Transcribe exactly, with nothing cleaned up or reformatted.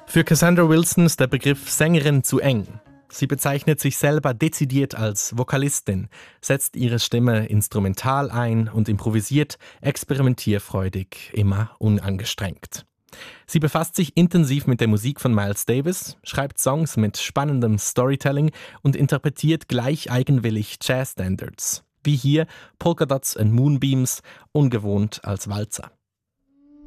Für Cassandra Wilson ist der Begriff Sängerin zu eng. Sie bezeichnet sich selber dezidiert als Vokalistin, setzt ihre Stimme instrumental ein und improvisiert experimentierfreudig, immer unangestrengt. Sie befasst sich intensiv mit der Musik von Miles Davis, schreibt Songs mit spannendem Storytelling und interpretiert gleich eigenwillig Jazz-Standards, wie hier Polka Dots and Moonbeams, ungewohnt als Walzer.